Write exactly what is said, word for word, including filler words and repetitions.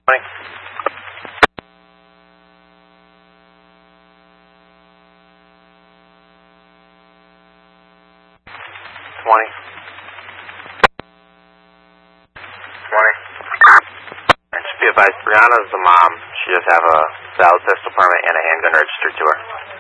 twenty. twenty. twenty. And just be advised, Brianna's the mom. She does have a valid pistol permit and a handgun registered to her.